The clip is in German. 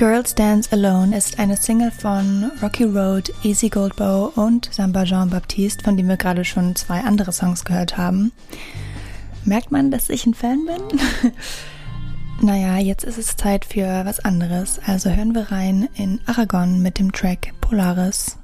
Girls Dance Alone ist eine Single von Rocky Road, Easy Goldbow und Samba Jean-Baptiste, von dem wir gerade schon 2 andere Songs gehört haben. Merkt man, dass ich ein Fan bin? Naja, jetzt ist es Zeit für was anderes, also hören wir rein in Aragon mit dem Track Polaris.